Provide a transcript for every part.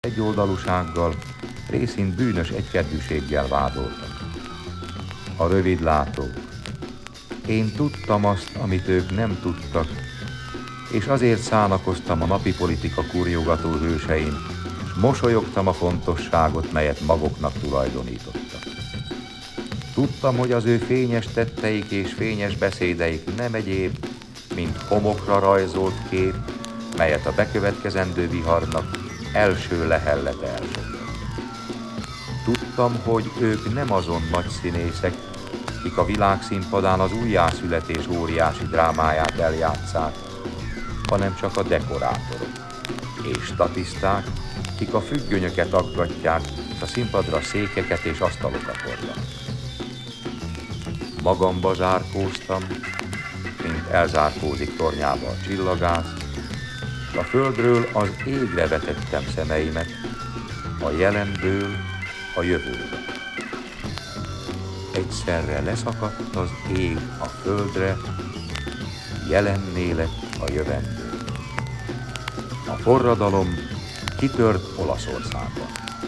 egyoldalúsággal, részint bűnös egykedvűséggel vádoltak. A rövidlátók. Én tudtam azt, amit ők nem tudtak, és azért szánakoztam a napi politika kurjogató hősein, és mosolyogtam a fontosságot, melyet maguknak tulajdonítottak. Tudtam, hogy az ő fényes tetteik és fényes beszédeik nem egyéb, mint homokra rajzolt kép, melyet a bekövetkezendő viharnak első lehellete elsöpör. Tudtam, hogy ők nem azon nagy színészek, kik a világszínpadán az újjászületés óriási drámáját eljátsszák, hanem csak a dekorátorok és statiszták, kik a függönyöket aggatják, és a színpadra székeket és asztalokat hordnak. Magamba zárkóztam, mint elzárkózik tornyába a csillagász, és a földről az égre vetettem szemeimet, a jelenből a jövőbe. Egyszerre leszakadt az ég a földre, jelenné lett a jövendő. A forradalom kitört Olaszországba.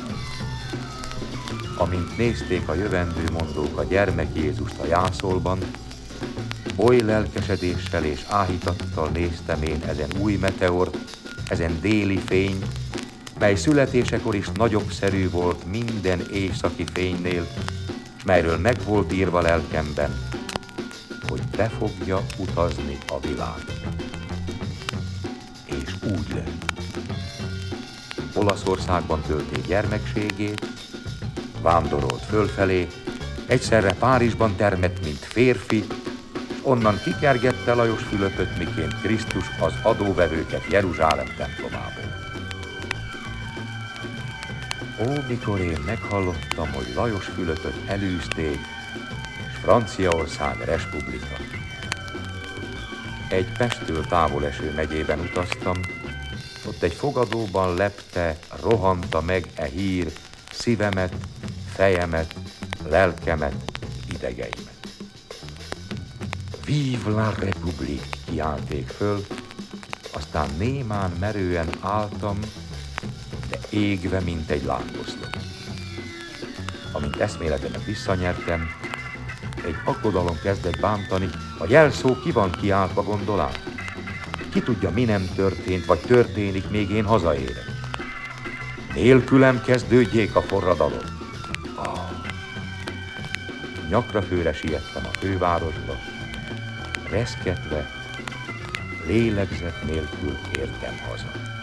Amint nézték a jövendőmondók a gyermek Jézust a jászolban, oly lelkesedéssel és áhítattal néztem én ezen új meteort, ezen déli fényt, mely születésekor is nagyobbszerű volt minden északi fénynél, s melyről meg volt írva lelkemben, hogy be fogja utazni a világ. És úgy lett. Olaszországban tölté gyermekségét, vándorolt fölfelé, egyszerre Párizsban termett, mint férfi, és onnan kikergette Lajos Fülöpöt, miként Krisztus az adóvevőket Jeruzsálem templomából. Ó, mikor én meghallottam, hogy Lajos Fülöpöt elűzték, és Franciaország respublika. Egy Pesttől távol eső megyében utaztam, ott egy fogadóban lepte, rohanta meg e hír szívemet, fejemet, lelkemet, idegeimet. Vive la République, kiálték föl, aztán némán merően álltam, de égve, mint egy lángoszlop. Amint eszméletemet visszanyertem, egy aggodalom kezdett bántani, a jelszó ki van kiáltva, gondolám. Ki tudja, mi nem történt, vagy történik, még én hazaérek. Nélkülem kezdődjék a forradalom. Nyakrafőre siettem a fővárosba, reszketve, lélegzet nélkül értem haza.